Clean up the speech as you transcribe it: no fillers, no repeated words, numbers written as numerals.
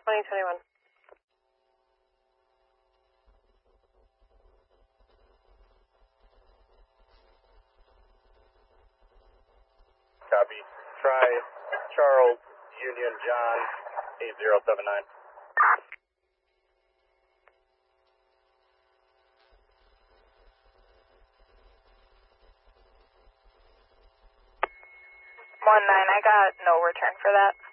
2021. Copy. Try Charles Union John 8079. I got no return for that.